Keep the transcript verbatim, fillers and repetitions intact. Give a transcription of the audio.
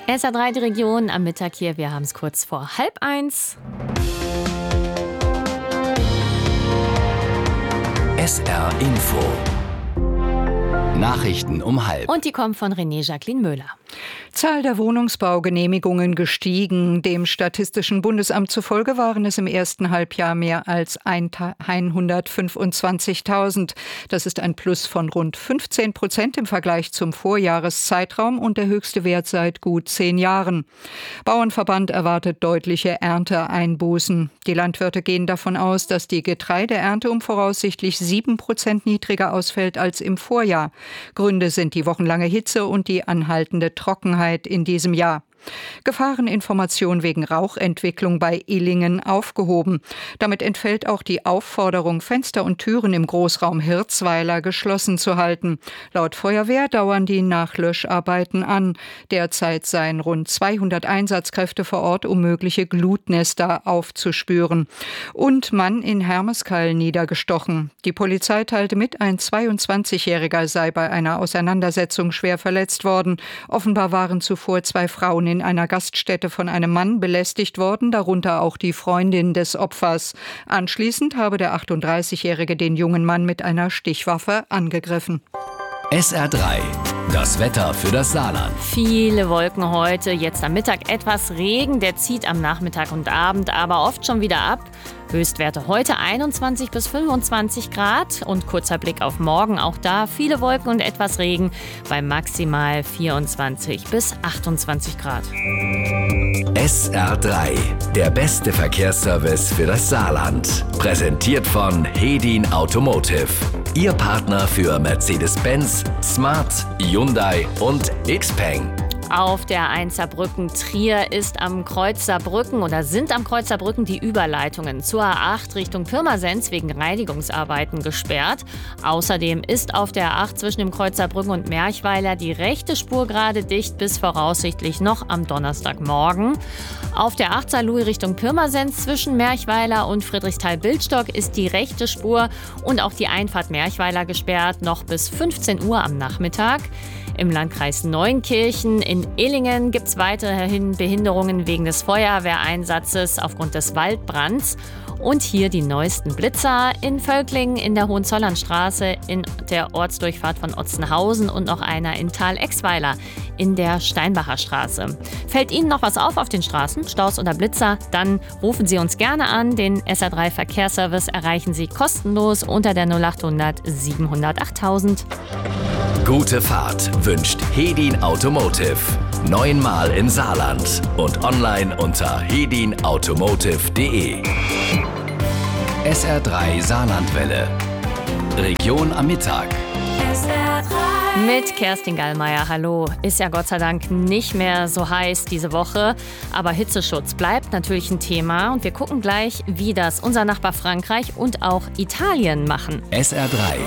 S R drei, die Region am Mittag hier. Wir haben es kurz vor halb eins. S R Info. Nachrichten um halb. Und die kommen von René Jacqueline Möhler. Zahl der Wohnungsbaugenehmigungen gestiegen. Dem Statistischen Bundesamt zufolge waren es im ersten Halbjahr mehr als hundertfünfundzwanzigtausend. Das ist ein Plus von rund fünfzehn Prozent im Vergleich zum Vorjahreszeitraum und der höchste Wert seit gut zehn Jahren. Bauernverband erwartet deutliche Ernteeinbußen. Die Landwirte gehen davon aus, dass die Getreideernte um voraussichtlich sieben Prozent niedriger ausfällt als im Vorjahr. Gründe sind die wochenlange Hitze und die anhaltende Trockenheit in diesem Jahr. Gefahreninformation wegen Rauchentwicklung bei Illingen aufgehoben. Damit entfällt auch die Aufforderung, Fenster und Türen im Großraum Hirzweiler geschlossen zu halten. Laut Feuerwehr dauern die Nachlöscharbeiten an. Derzeit seien rund zweihundert Einsatzkräfte vor Ort, um mögliche Glutnester aufzuspüren. Und Mann in Hermeskeil niedergestochen. Die Polizei teilte mit, ein zweiundzwanzigjähriger sei bei einer Auseinandersetzung schwer verletzt worden. Offenbar waren zuvor zwei Frauen in einer Gaststätte von einem Mann belästigt worden, darunter auch die Freundin des Opfers. Anschließend habe der achtunddreißigjährige den jungen Mann mit einer Stichwaffe angegriffen. S R drei. Das Wetter für das Saarland. Viele Wolken heute, jetzt am Mittag etwas Regen, der zieht am Nachmittag und Abend aber oft schon wieder ab. Höchstwerte heute einundzwanzig bis fünfundzwanzig Grad und kurzer Blick auf morgen, auch da viele Wolken und etwas Regen bei maximal vierundzwanzig bis achtundzwanzig Grad. S R drei, der beste Verkehrsservice für das Saarland. Präsentiert von Hedin Automotive. Ihr Partner für Mercedes-Benz, Smart, Hyundai und Xpeng. Auf der eins Saarbrücken-Trier ist am Kreuz Saarbrücken oder sind am Kreuz Saarbrücken die Überleitungen zur A acht Richtung Pirmasens wegen Reinigungsarbeiten gesperrt. Außerdem ist auf der A acht zwischen dem Kreuz Saarbrücken und Merchweiler die rechte Spur gerade dicht bis voraussichtlich noch am Donnerstagmorgen. Auf der acht Saarlouis Richtung Pirmasens zwischen Merchweiler und Friedrichsthal-Bildstock ist die rechte Spur und auch die Einfahrt Merchweiler gesperrt, noch bis fünfzehn Uhr am Nachmittag. Im Landkreis Neunkirchen in Illingen gibt es weiterhin Behinderungen wegen des Feuerwehreinsatzes aufgrund des Waldbrands. Und hier die neuesten Blitzer in Völklingen, in der Hohenzollernstraße, in der Ortsdurchfahrt von Otzenhausen und noch einer in Thal-Exweiler in der Steinbacher Straße. Fällt Ihnen noch was auf auf den Straßen, Staus oder Blitzer, dann rufen Sie uns gerne an. Den S R drei Verkehrsservice erreichen Sie kostenlos unter der null acht hundert siebenhundert achttausend. Gute Fahrt wünscht Hedin Automotive. Neunmal im Saarland und online unter hedin automotive punkt de. S R drei Saarlandwelle. Region am Mittag. S R drei. Mit Kerstin Gallmeier, hallo. Ist ja Gott sei Dank nicht mehr so heiß diese Woche, aber Hitzeschutz bleibt natürlich ein Thema und wir gucken gleich, wie das unser Nachbar Frankreich und auch Italien machen. S R drei.